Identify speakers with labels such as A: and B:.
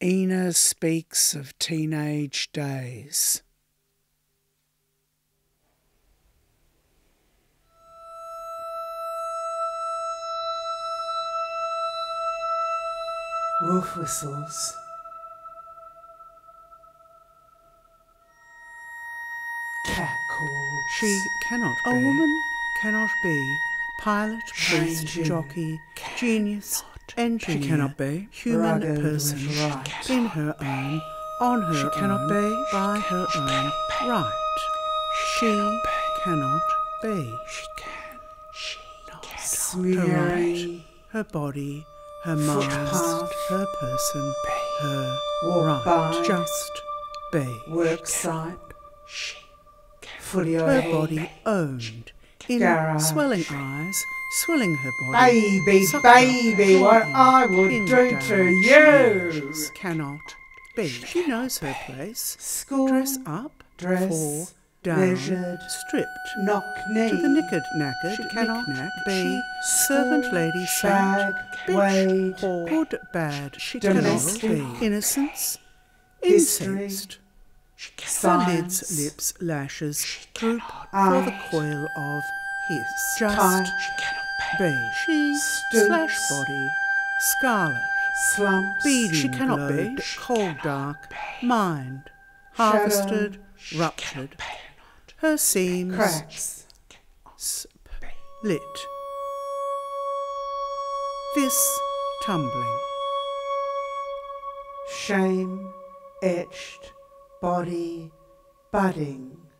A: Ina speaks of teenage days.
B: Wolf whistles. Cat calls.
A: She cannot be.
B: A woman
A: Cannot be. Pilot, priest,
B: Changing
A: jockey, genius, engineer.
B: She cannot
A: be. Human
B: rugged
A: person.
B: with right.
A: In her own. On her
B: She cannot
A: own.
B: be.
A: By her own. Right. She cannot be.
B: Smeary.
A: Her body, her mind,
B: Footpath.
A: her person, her
B: Walk
A: right.
B: by.
A: Just be.
B: Worksite. Fully
A: Her
B: oval.
A: body owned. In
B: Garage.
A: swelling eyes, swelling her body.
B: Baby,
A: sucker,
B: baby, what
A: holding,
B: I would
A: pinned
B: do
A: down.
B: to
A: She
B: you.
A: cannot be. She knows her place.
B: School.
A: Dress up,
B: Dress.
A: for, down,
B: Measured.
A: stripped.
B: Knock knee.
A: To the knickered knackered,
B: She cannot
A: knick-knack,
B: be.
A: servant
B: School,
A: lady,
B: shag,
A: saint, bitch,
B: wade,
A: whore, good, bad, she
B: domestic,
A: cannot be. Innocence,
B: history,
A: incensed. Her
B: science,
A: lids, lips, lashes, droop for
B: art,
A: the coil of his. Just
B: kite,
A: be. She
B: stoops,
A: slash body, scarlet,
B: slumps,
A: beady,
B: she
A: cannot be, cold dark, mind, harvested, ruptured. Her seams
B: cracks,
A: split. This tumbling.
B: shame, etched, body, budding,